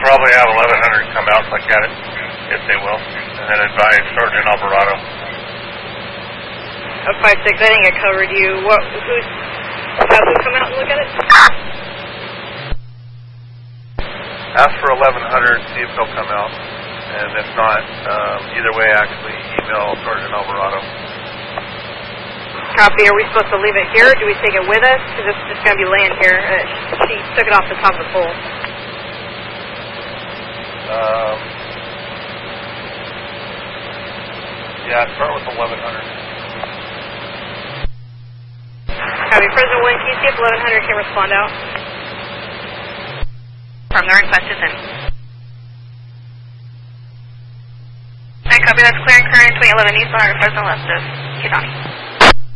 probably have 1100 come out, look at it, if they will, and then advise Sergeant Alvarado. 56, I think I covered you. Who's come out and look at it? Ask for 1100, see if they'll come out, and if not, either way, actually email Sergeant Alvarado. Copy. Are we supposed to leave it here, or do we take it with us? Because it's just going to be laying here. She took it off the top of the pole. Yeah, start with 1100. Copy. President William, can you see if 1100 can respond out? From the request is in. I copy. That's clearing current 2011 eastbound, President Left of Kidani.